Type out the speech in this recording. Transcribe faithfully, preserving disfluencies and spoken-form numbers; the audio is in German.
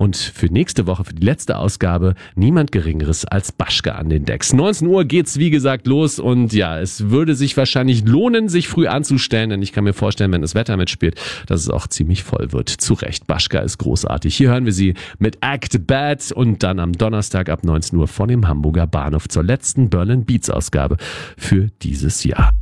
Und für nächste Woche, für die letzte Ausgabe, niemand Geringeres als Baschka an den Decks. neunzehn Uhr geht's wie gesagt los und ja, es würde sich wahrscheinlich lohnen, sich früh anzustellen, denn ich kann mir vorstellen, wenn das Wetter mitspielt, dass es auch ziemlich voll wird. Zu Recht, Baschka ist großartig. Hier hören wir sie mit Act Bad und dann am Donnerstag ab neunzehn Uhr vor dem Hamburger Bahnhof zur letzten Berlin Beats Ausgabe für dieses Jahr.